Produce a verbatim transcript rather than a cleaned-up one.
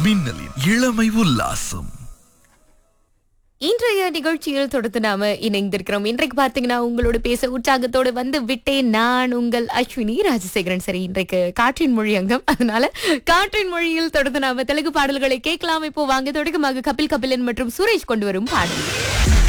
மின்னலின் இளமை உல்லாசம். இன்றைய நிகழ்ச்சியில் தொடர்ந்து நாம இணைந்திருக்கிறோம். இன்றைக்கு பாத்தீங்கன்னா உங்களோட பேச உற்சாகத்தோடு வந்து விட்டேன் நான் உங்கள் அஸ்வினி ராஜசேகரன். சரி, இன்றைக்கு காற்றின் மொழி அங்கம், அதனால காற்றின் மொழியில் தொடர்ந்து நாம தெலுங்கு பாடல்களை கேட்கலாம். இப்போ வாங்க, தொடக்கமாக கபில் கபிலன் மற்றும் சுரேஷ் கொண்டு வரும் பாடல்.